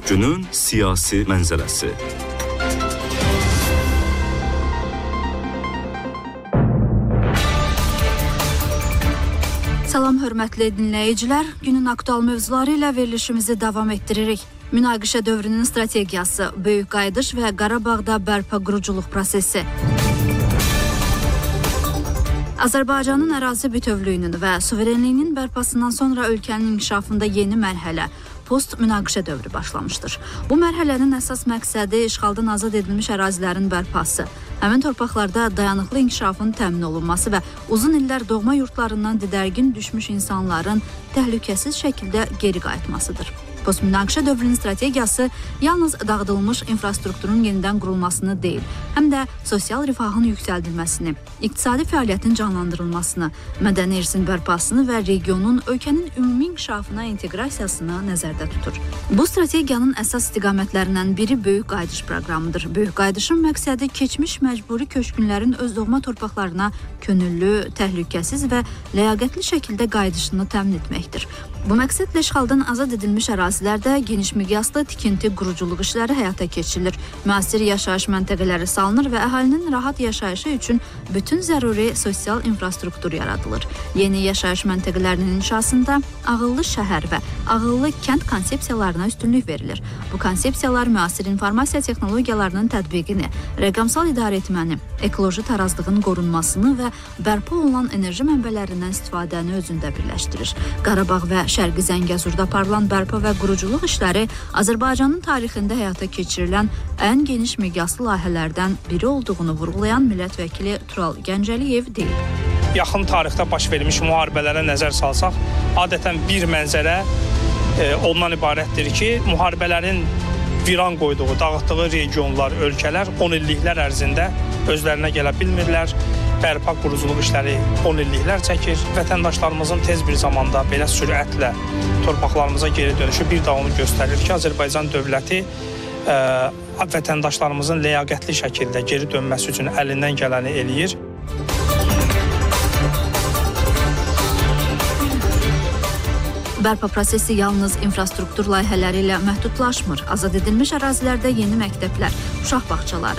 Günün siyasi mənzərəsi. Salam hörmətli dinləyicilər, günün aktual mövzuları ilə verilişimizi davam etdiririk. Münaqişə dövrünün strategiyası, böyük qayıdış və Qarabağda bərpa quruculuq prosesi. Azərbaycanın ərazi bütövlüyünün və suverenliyinin bərpasından sonra ölkənin inkişafında yeni mərhələ, post-münaqişə dövrü başlamışdır. Bu mərhələnin əsas məqsədi işğaldan azad edilmiş ərazilərin bərpası, həmin torpaqlarda dayanıqlı inkişafın təmin olunması və uzun illər doğma yurtlarından didərgin düşmüş insanların təhlükəsiz şəkildə geri qayıtmasıdır. Postmünaqişə dövrünün strategiyası yalnız dağıdılmış infrastrukturun yenidən qurulmasını deyil, həm də sosial rifahın yüksəldilməsini, iqtisadi fəaliyyətin canlandırılmasını, mədəni irsin bərpasını və regionun ölkənin ümumi inkişafına inteqrasiyasını nəzərdə tutur. Bu strategiyanın əsas istiqamətlərindən biri böyük qayıdış proqramıdır. Böyük qayıdışın məqsədi keçmiş məcburi köçkünlərin öz doğma torpaqlarına könüllü, təhlükəsiz və ləyaqətli şəkildə qayıdışını təmin etməkdir. Bu məqsədlə işğaldan azad edilmiş ərazilərdə geniş miqyaslı tikinti, quruculuq işləri həyata keçirilir. Müasir yaşayış məntəqələri salınır və əhalinin rahat yaşayışı üçün bütün zəruri sosial infrastruktur yaradılır. Yeni yaşayış məntəqələrinin inşasında ağıllı şəhər və ağıllı kənd konsepsiyalarına üstünlük verilir. Bu konsepsiyalar müasir informasiya texnologiyalarının tətbiqini, rəqəmsal idarəetməni, ekoloji tarazlığın qorunmasını və bərpa olunan enerji mənbələrindən istifadəni özündə birləşdirir. Qarabağ və Şərqi Zəngəzurda aparılan bərpa və quruculuq işləri Azərbaycanın tarixində həyata keçirilən ən geniş miqyaslı layihələrdən biri olduğunu vurğulayan millət vəkili Tural Gəncəliyev deyib. Yaxın tarixdə baş vermiş müharibələrə nəzər salsaq, adətən bir mənzərə ondan ibarətdir ki, müharibələrin viran qoyduğu, dağıtdığı regionlar, ölkələr 10 illiklər ərzində özlərinə gələ bilmirlər. Bərpa quruculuq işləri 10 illiklər çəkir. Vətəndaşlarımızın tez bir zamanda belə sürətlə torpaqlarımıza geri dönüşü bir daha onu göstərir ki, Azərbaycan dövləti vətəndaşlarımızın ləyaqətli şəkildə geri dönməsi üçün əlindən gələni eləyir. Bərpa prosesi yalnız infrastruktur layihələri ilə məhdudlaşmır. Azad edilmiş ərazilərdə yeni məktəblər, uşaq bağçaları,